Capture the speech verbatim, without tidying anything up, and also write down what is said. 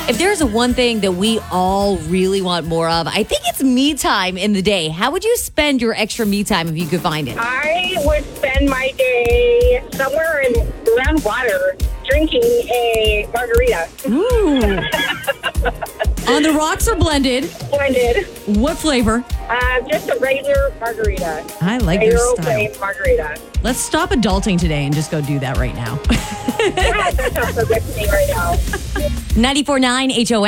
If there's a one thing that we all really want more of, I think it's me time in the day. How would you spend your extra me time if you could find it? I would spend my day somewhere in around water drinking a margarita. Ooh. On the rocks or blended? Blended. What flavor? Uh, just a regular margarita. I like your Regular style. plain margarita. Let's stop adulting today and just go do that right now. Yeah, that sounds so good to me right now. ninety-four point nine H O